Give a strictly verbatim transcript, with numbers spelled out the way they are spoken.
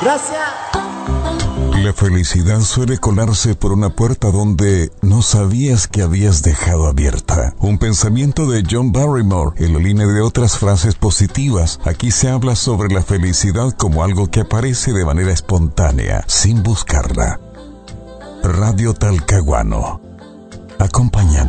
Gracias. La felicidad suele colarse por una puerta donde no sabías que habías dejado abierta. Un pensamiento de John Barrymore en la línea de otras frases positivas. Aquí se habla sobre la felicidad como algo que aparece de manera espontánea, sin buscarla. Radio Talcahuano. Acompañando.